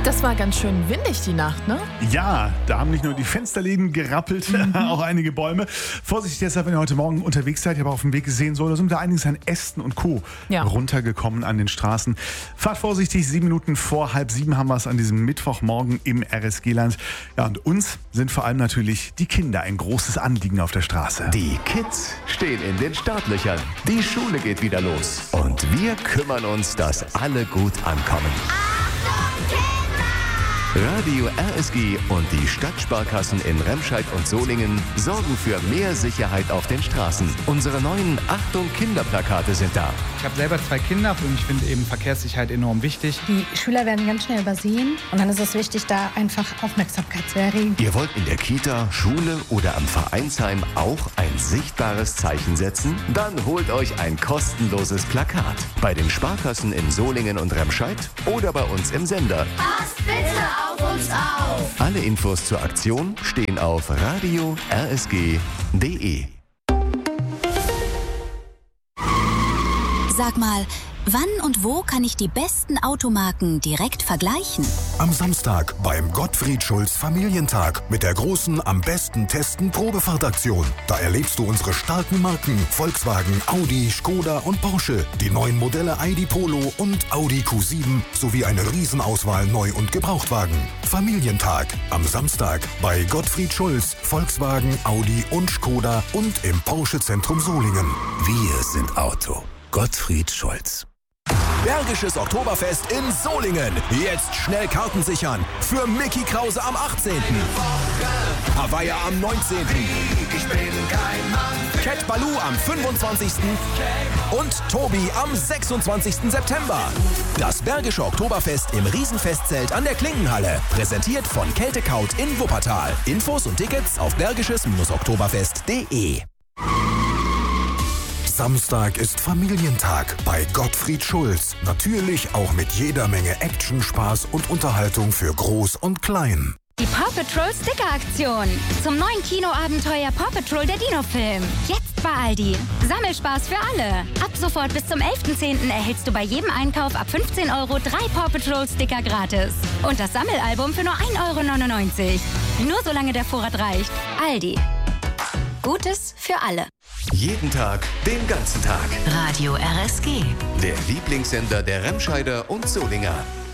Das war ganz schön windig die Nacht, ne? Ja, da haben nicht nur die Fensterläden gerappelt, auch einige Bäume. Vorsichtig deshalb, wenn ihr heute Morgen unterwegs seid, ich habe auf dem Weg gesehen, da sind da einiges an Ästen und Co. runtergekommen an den Straßen. Fahrt vorsichtig, 7 Minuten vor 6:30 haben wir es an diesem Mittwochmorgen im RSG-Land. Ja, und uns sind vor allem natürlich die Kinder ein großes Anliegen auf der Straße. Die Kids stehen in den Startlöchern. Die Schule geht wieder los. Und wir kümmern uns, dass alle gut ankommen. Radio RSG und die Stadtsparkassen in Remscheid und Solingen sorgen für mehr Sicherheit auf den Straßen. Unsere neuen Achtung Kinderplakate sind da. Ich habe selber 2 Kinder und ich finde eben Verkehrssicherheit enorm wichtig. Die Schüler werden ganz schnell übersehen und dann ist es wichtig, da einfach Aufmerksamkeit zu erregen. Ihr wollt in der Kita, Schule oder am Vereinsheim auch ein sichtbares Zeichen setzen? Dann holt euch ein kostenloses Plakat. Bei den Sparkassen in Solingen und Remscheid oder bei uns im Sender. Passt bitte auf uns auf! Alle Infos zur Aktion stehen auf radio-rsg.de. Sag mal, wann und wo kann ich die besten Automarken direkt vergleichen? Am Samstag beim Gottfried Schulz Familientag mit der großen Am besten testen Probefahrtaktion. Da erlebst du unsere starken Marken Volkswagen, Audi, Skoda und Porsche, die neuen Modelle ID Polo und Audi Q7 sowie eine Riesenauswahl Neu- und Gebrauchtwagen. Familientag am Samstag bei Gottfried Schulz, Volkswagen, Audi und Skoda und im Porsche Zentrum Solingen. Wir sind Auto. Gottfried Schulz. Bergisches Oktoberfest in Solingen. Jetzt schnell Karten sichern. Für Mickey Krause am 18. Hawaii am 19. Cat Baloo am 25. Und Tobi am 26. September. Das Bergische Oktoberfest im Riesenfestzelt an der Klingenhalle. Präsentiert von Kältekaut in Wuppertal. Infos und Tickets auf bergisches-oktoberfest.de. Samstag ist Familientag bei Gottfried Schulz. Natürlich auch mit jeder Menge Action, Spaß und Unterhaltung für Groß und Klein. Die Paw Patrol Sticker-Aktion. Zum neuen Kinoabenteuer Paw Patrol der Dino-Film. Jetzt bei Aldi. Sammelspaß für alle. Ab sofort bis zum 11.10. erhältst du bei jedem Einkauf ab 15 € 3 Paw Patrol Sticker gratis. Und das Sammelalbum für nur 1,99 €. Nur solange der Vorrat reicht. Aldi. Gutes für alle. Jeden Tag, den ganzen Tag. Radio RSG. Der Lieblingssender der Remscheider und Solinger.